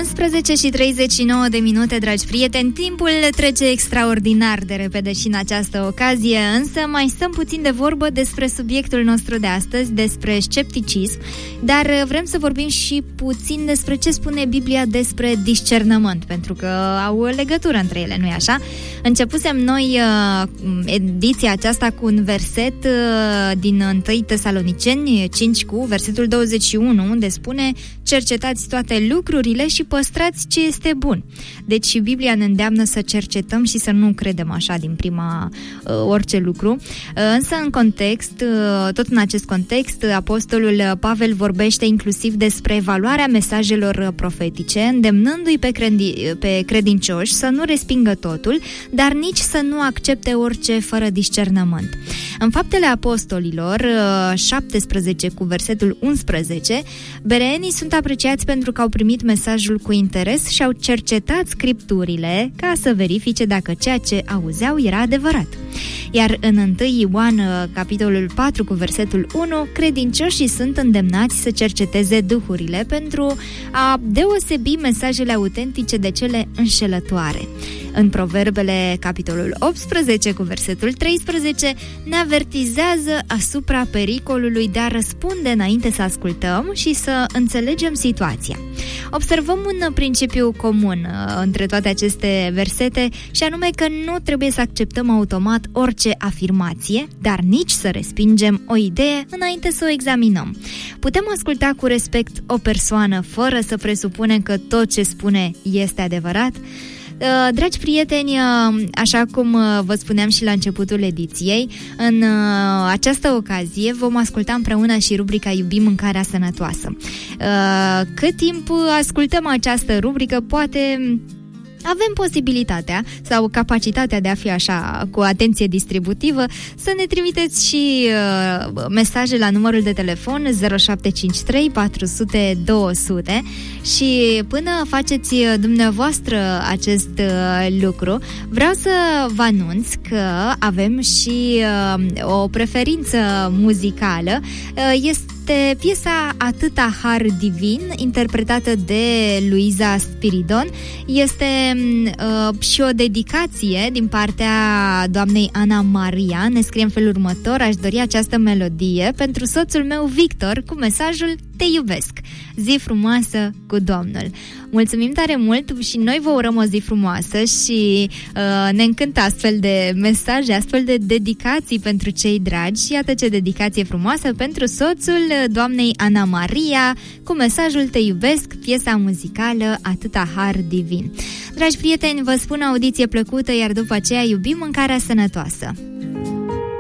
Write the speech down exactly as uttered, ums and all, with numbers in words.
unsprezece și treizeci și nouă de minute, dragi prieteni. Timpul trece extraordinar de repede și în această ocazie, însă mai stăm puțin de vorbă despre subiectul nostru de astăzi, despre scepticism, dar vrem să vorbim și puțin despre ce spune Biblia despre discernământ, pentru că au o legătură între ele, nu-i așa? Începusem noi uh, ediția aceasta cu un verset uh, din întâi Tesaloniceni cinci cu versetul douăzeci și unu, unde spune: cercetați toate lucrurile și păstrați ce este bun. Deci și Biblia ne îndeamnă să cercetăm și să nu credem așa din prima uh, orice lucru. Uh, însă în context, uh, tot în acest context, apostolul Pavel vorbește inclusiv despre evaluarea mesajelor profetice, îndemnându-i pe, credi- pe credincioși să nu respingă totul, dar nici să nu accepte orice fără discernământ. În Faptele Apostolilor uh, șaptesprezece cu versetul unsprezece, bereenii sunt apreciați pentru că au primit mesajul cu interes și au cercetat scripturile ca să verifice dacă ceea ce auzeau era adevărat. Iar în întâi Ioan, capitolul patru cu versetul unu, credincioșii sunt îndemnați să cerceteze duhurile pentru a deosebi mesajele autentice de cele înșelătoare. În Proverbele, capitolul optsprezece cu versetul treisprezece, ne avertizează asupra pericolului de a răspunde înainte să ascultăm și să înțelegem situația. Observăm un principiu comun uh, între toate aceste versete, și anume că nu trebuie să acceptăm automat orice afirmație, dar nici să respingem o idee înainte să o examinăm. Putem asculta cu respect o persoană fără să presupunem că tot ce spune este adevărat? Dragi prieteni, așa cum vă spuneam și la începutul ediției, în această ocazie vom asculta împreună și rubrica Iubim Mâncarea Sănătoasă. Cât timp ascultăm această rubrică, poate avem posibilitatea sau capacitatea de a fi așa cu atenție distributivă, să ne trimiteți și uh, mesaje la numărul de telefon zero șapte cinci trei patru zero zero două zero zero și până faceți dumneavoastră acest uh, lucru, vreau să vă anunț că avem și uh, o preferință muzicală. Uh, este Este piesa Atâta Har Divin, interpretată de Luiza Spiridon. Este uh, și o dedicație din partea doamnei Ana Maria. Ne scrie în felul următor: aș dori această melodie pentru soțul meu Victor cu mesajul: te iubesc. Zi frumoasă cu Domnul. Mulțumim tare mult și noi vă urăm o zi frumoasă și uh, ne încântă astfel de mesaje, astfel de dedicații pentru cei dragi. Iată ce dedicație frumoasă pentru soțul doamnei Ana Maria cu mesajul: te iubesc, piesa muzicală Atâta Har Divin. Dragi prieteni, vă spun audiție plăcută, iar după aceea Iubim Mâncarea Sănătoasă.